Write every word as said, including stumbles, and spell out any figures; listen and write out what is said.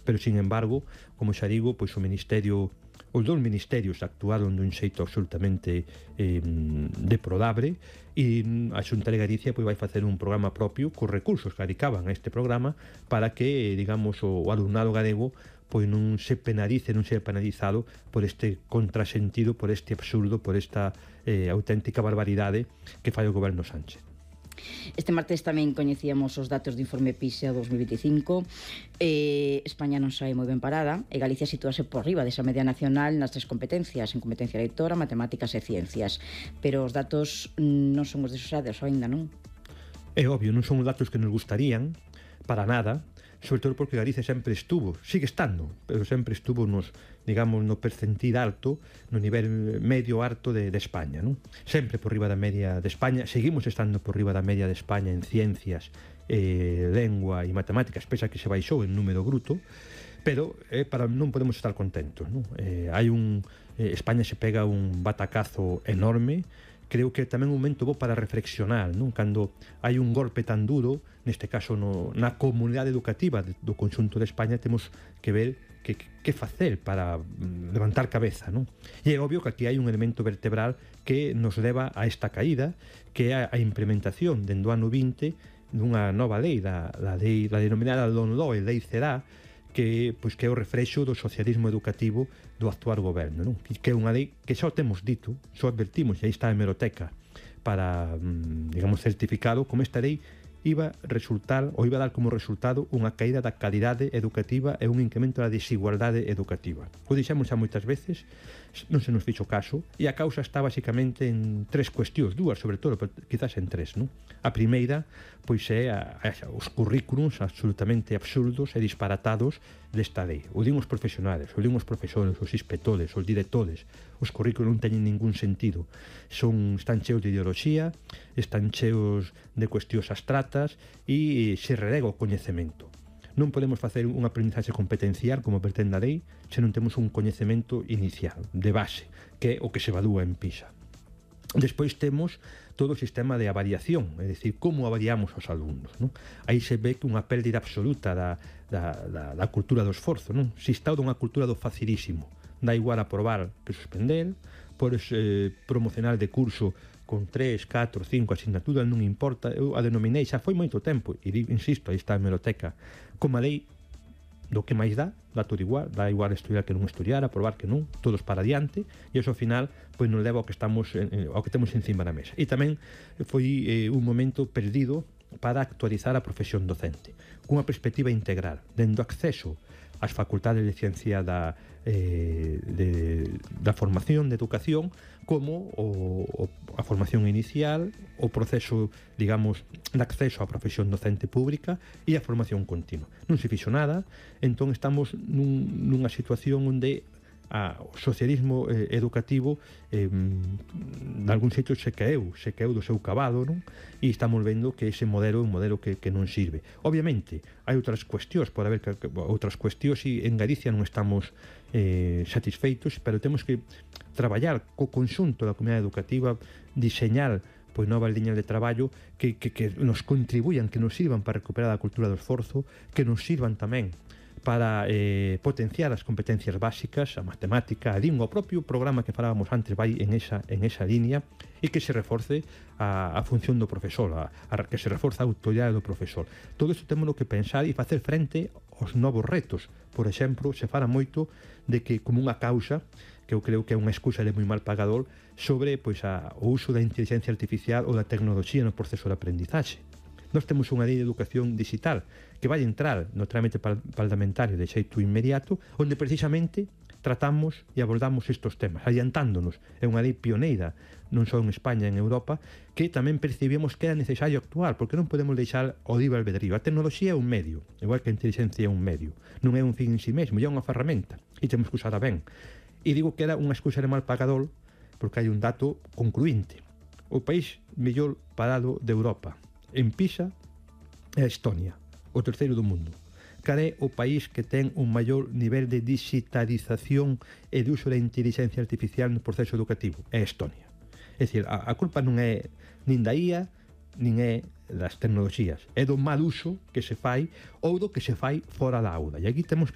Pero, sin embargo, como xa digo, pois o Ministerio, os dous ministerios actuaron dun xeito absolutamente eh, deplorable, e a Xunta de Galicia pois vai facer un programa propio cos recursos que dedicaban a este programa para que, digamos, o, o alumnado galego pois non se penalice, non se penalizado por este contrasentido, por este absurdo, por esta eh, auténtica barbaridade que fai o goberno Sánchez. Este martes tamén coñecíamos os datos do informe PISA dos mil veinticinco. eh, España non sae moi ben parada e Galicia sitúase por riba desa media nacional nas tres competencias, en competencia lectora, matemáticas e ciencias, pero os datos non son os deseados ainda, non? É obvio, non son os datos que nos gustarían para nada, sobre todo porque Galicia sempre estuvo, sigue estando, pero sempre estuvo nos, digamos, no percentil alto, no nivel medio alto de, de España, non? Sempre por riba da media de España, seguimos estando por riba da media de España en ciencias, eh, lengua e matemáticas, pese a que se baixou en número bruto, pero eh, para non podemos estar contentos, non? Eh, hai un, eh, España se pega un batacazo enorme. Creo que tamén un momento bo para reflexionar, non? Cando hai un golpe tan duro, neste caso no, na comunidade educativa do conxunto de España, temos que ver que, que facer para levantar cabeza, non? E é obvio que aquí hai un elemento vertebral que nos leva a esta caída, que é a implementación dentro do ano vinte dunha nova lei, da, da, lei, da denominada LOMLOE, Lei CERA, que, pois, que é o reflexo do socialismo educativo do actual goberno, non? Que é unha lei que xa o temos dito, xa advertimos, e aí está a hemeroteca para, digamos, certificado como esta lei iba a resultar, ou iba a dar como resultado unha caída da calidade educativa e un incremento da desigualdade educativa. O dixemos xa moitas veces, non se nos fixo caso, e a causa está basicamente en tres cuestións, dúas sobre todo, pero quizás en tres, non? A primeira, pois é a, a, os currículums absolutamente absurdos e disparatados desta lei. O din os profesionales, o din os profesores, os inspectores, os directores. Os currículums non teñen ningún sentido. Son, están cheos de ideoloxía, están cheos de cuestións abstratas e se relega o coñecemento. Non podemos facer unha aprendizaxe competencial como pretende a lei se non temos un coñecemento inicial, de base, que é o que se evalúa en PISA. Despois temos todo o sistema de avaliación, é dicir, como avaliamos os alumnos, non? Aí se ve que unha pérdida absoluta da, da, da, da cultura do esforzo, non? Se instaura unha cultura do facilísimo, dá igual aprobar que suspender, podes eh, promocionar de curso con tres, catro, cinco asignaturas, non importa, eu a denominei, xa foi moito tempo, e insisto, aí está a hemeroteca, como a lei do que máis dá, dá todo igual, dá igual estudiar que non estudiar, aprobar que non, todos para adiante, e iso ao final pois nos leva ao que estamos en, ao que temos encima da mesa. E tamén foi eh, un momento perdido para actualizar a profesión docente, cunha perspectiva integral, dendo acceso ás facultades de ciencia da, eh, de, da formación, de educación, como o, o, a formación inicial, o proceso, digamos, de acceso á profesión docente pública e a formación continua. Non se fixo nada, entón estamos nun, nunha situación onde a, o socialismo eh, educativo eh, de algún sitio se caeu, se caeu do seu cabado, non? E estamos vendo que ese modelo é un modelo que, que non sirve. Obviamente, hai outras cuestións, por haber que, que, outras cuestións, e en Galicia non estamos eh, satisfeitos, pero temos que traballar co conxunto da comunidade educativa, diseñar pois novas liñas de traballo que, que, que nos contribuyan, que nos sirvan para recuperar a cultura do esforzo, que nos sirvan tamén para eh, potenciar as competencias básicas, a matemática, a lingua, o propio programa que falábamos antes vai en esa, en esa línea, e que se reforce a, a función do profesor, a, a, que se reforce a autoridade do profesor. Todo isto temos que pensar e facer frente aos novos retos. Por exemplo, se fala moito de que como unha causa, que eu creo que é unha excusa de moi mal pagador, sobre pois, a, o uso da inteligencia artificial ou da tecnoloxía no proceso de aprendizaxe. Nós temos unha lei de educación digital que vai entrar no trámite parlamentario de xeito inmediato, onde precisamente tratamos e abordamos estes temas, adiantándonos. É unha lei pioneira, non só en España, en Europa, que tamén percibimos que era necesario actuar, porque non podemos deixar o libre albedrío. A tecnoloxía é un medio, igual que a inteligencia é un medio. Non é un fin en si mesmo, é unha ferramenta, e temos que usarla ben. E digo que era unha excusa de mal pagador, porque hai un dato concluinte. O país mellor parado de Europa en PISA é Estonia, o terceiro do mundo. Cal é o país que ten un maior nivel de digitalización e de uso da inteligencia artificial no proceso educativo? É Estonia. É dicir, a, a culpa non é nin da I A, nin é das tecnoloxías, é do mal uso que se fai ou do que se fai fora da aula. E aquí temos que